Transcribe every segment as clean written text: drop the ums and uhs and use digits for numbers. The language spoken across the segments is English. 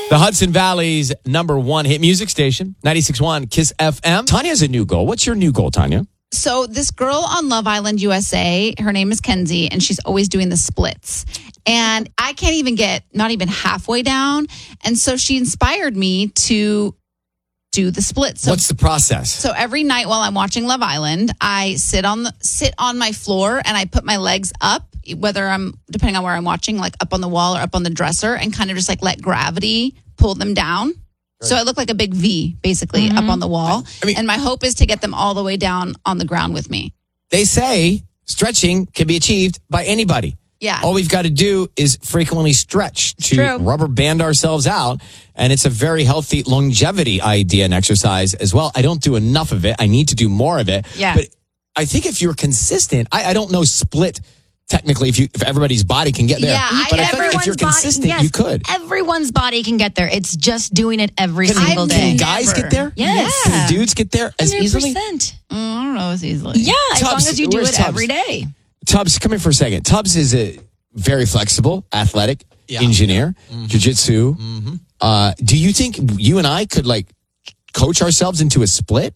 The Hudson Valley's #1 hit music station, 96.1 KISS FM. Tanya has a new goal. What's your new goal, Tanya? So this girl on Love Island USA, her name is Kenzie, and she's always doing the splits. And I can't even get not even halfway down. And so she inspired me to do the splits. So, What's the process? So every night while I'm watching Love Island, I sit on my floor and I put my legs up, depending on where I'm watching, like up on the wall or up on the dresser, and kind of just like let gravity pull them down. Right. So I look like a big V, basically, up on the wall. And my hope is to get them all the way down on the ground with me. They say stretching can be achieved by anybody. Yeah. All we've got to do is frequently stretch to rubber band ourselves out. And it's a very healthy longevity idea and exercise as well. I don't do enough of it. I need to do more of it. Yeah. But I think if you're consistent, I don't know split technically if everybody's body can get there. Yeah, but I think if you're consistent, you could. Everyone's body can get there. It's just doing it every single day. Can guys get there? Yes. Can dudes get there as 100%. easily? I don't know as easily. Yeah, as long as you do where's it Tubbs? every day. Tubbs, come here for a second. Tubbs is a very flexible, athletic engineer, jiu-jitsu. Do you think you and I could coach ourselves into a split?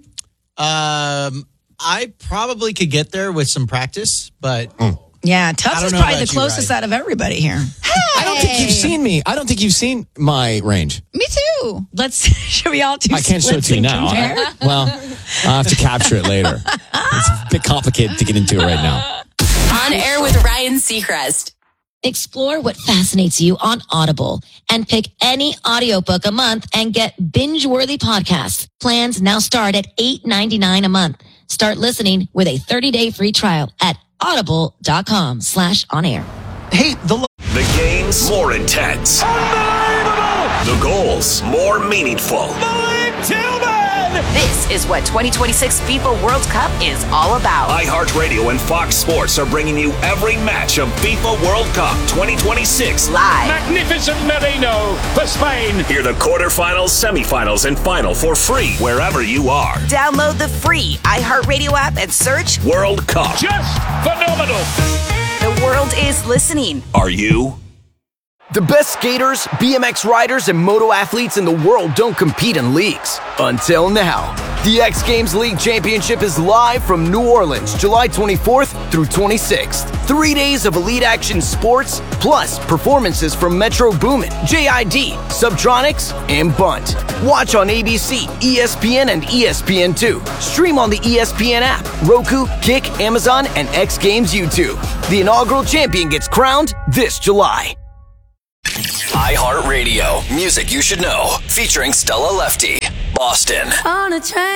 I probably could get there with some practice, but Yeah, Tubbs is probably the closest out of everybody here. I don't think you've seen me. I don't think you've seen my range. Me too. Should we all do I can't show it to you now. I'll have to capture it later. It's a bit complicated to get into it right now. On Air with Ryan Seacrest. Explore what fascinates you on Audible and pick any audiobook a month and get binge-worthy podcasts. Plans now start at $8.99 a month. Start listening with a 30-day free trial at audible.com/onair. hey, The game's more intense. Unbelievable! The goals more meaningful. Malik Tillman! This is what 2026 FIFA World Cup is all about. iHeartRadio and Fox Sports are bringing you every match of FIFA World Cup 2026 Live. Magnificent Merino for Spain. Hear the quarterfinals, semifinals, and final for free wherever you are. Download the free iHeartRadio app and search World Cup. Just phenomenal. The world is listening. Are you? The best skaters, BMX riders, and moto athletes in the world don't compete in leagues. Until now. The X Games League Championship is live from New Orleans, July 24th through 26th. 3 days of elite action sports, plus performances from Metro Boomin, JID, Subtronics, and Bunt. Watch on ABC, ESPN, and ESPN2. Stream on the ESPN app, Roku, Kick, Amazon, and X Games YouTube. The inaugural champion gets crowned this July. iHeartRadio. Music you should know. Featuring Stella Lefty. Boston. On a train.